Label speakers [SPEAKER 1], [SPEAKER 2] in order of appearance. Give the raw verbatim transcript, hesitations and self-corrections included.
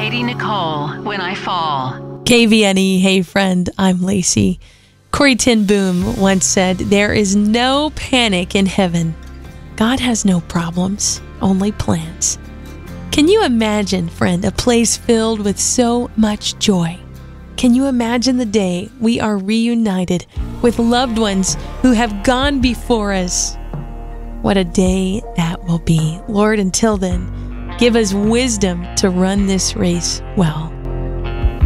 [SPEAKER 1] Katie Nicole, When I Fall.
[SPEAKER 2] K V N E, hey friend, I'm Lacey. Corrie ten Boom once said, "There is no panic in heaven. God has no problems, only plans." Can you imagine, friend, a place filled with so much joy? Can you imagine the day we are reunited with loved ones who have gone before us? What a day that will be. Lord, until then, give us wisdom to run this race well.